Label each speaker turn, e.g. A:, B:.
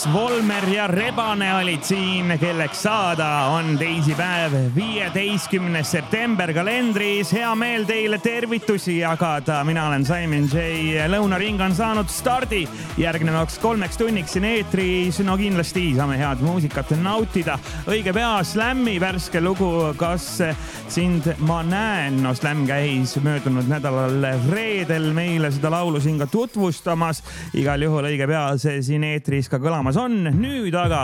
A: Volmer ja Rebane olid siin, kelleks saada on teisipäev, 15. september kalendris. Hea meel teile tervitusi jagada. Mina olen Simon J. Lõunaring on saanud stardi järgnevaks 3 tunniks siin eetris. No kindlasti saame head muusikat nautida. Õige pea Slammi värske lugu Kas sind ma näen. No Slam käis möödunud nädalal reedel meile seda laulu siin ka tutvustamas. Igal juhul õige pea see siin eetris ka kõlamas on. Nüüd aga